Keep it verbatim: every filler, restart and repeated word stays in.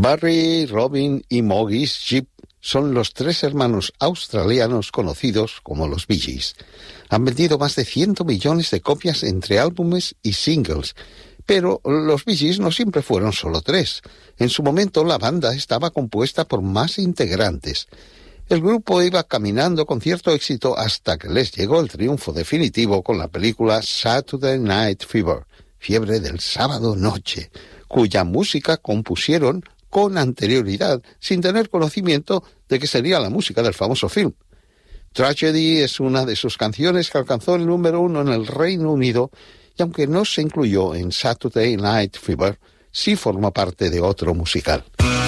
Barry, Robin y Maurice Gibb son los tres hermanos australianos conocidos como los Bee Gees. Han vendido más de cien millones de copias entre álbumes y singles, pero los Bee Gees no siempre fueron solo tres. En su momento la banda estaba compuesta por más integrantes. El grupo iba caminando con cierto éxito hasta que les llegó el triunfo definitivo con la película Saturday Night Fever, Fiebre del Sábado Noche, cuya música compusieron con anterioridad, sin tener conocimiento de que sería la música del famoso film. Tragedy es una de sus canciones que alcanzó el número uno en el Reino Unido, y aunque no se incluyó en Saturday Night Fever, sí forma parte de otro musical.